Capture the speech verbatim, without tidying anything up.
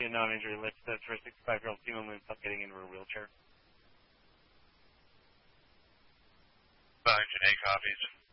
A non-injury list test for a sixty-five-year-old female moves up getting into her wheelchair. Wellington, eight copies.